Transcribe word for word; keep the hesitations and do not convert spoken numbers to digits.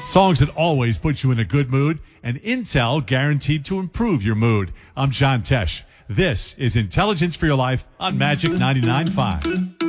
Songs that always put you in a good mood, and Intel guaranteed to improve your mood. I'm John Tesh. This is Intelligence for Your Life on Magic ninety-nine point five.